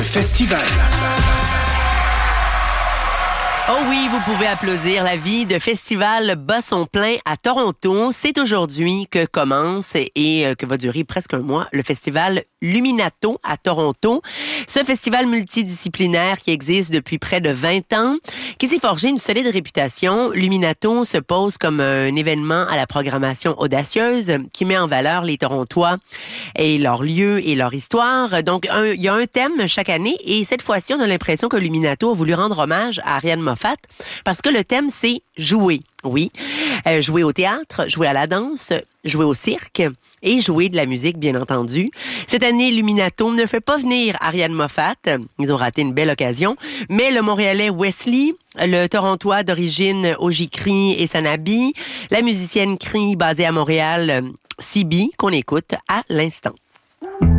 festival. Oh oui, vous pouvez applaudir la vie de Festival Bat son plein à Toronto. C'est aujourd'hui que commence et que va durer presque un mois le festival Luminato à Toronto. Ce festival multidisciplinaire qui existe depuis près de 20 ans, qui s'est forgé une solide réputation. Luminato se pose comme un événement à la programmation audacieuse qui met en valeur les Torontois et leurs lieux et leur histoire. Donc, il y a un thème chaque année et cette fois-ci, on a l'impression que Luminato a voulu rendre hommage à Ariane Moffat parce que le thème, c'est jouer. Oui, jouer au théâtre, jouer à la danse, jouer au cirque et jouer de la musique, bien entendu. Cette année, Luminato ne fait pas venir Ariane Moffat. Ils ont raté une belle occasion. Mais le Montréalais Wesley, le Torontois d'origine Ojikri et Sanabi, la musicienne Cri basée à Montréal, Sibi, qu'on écoute à l'instant.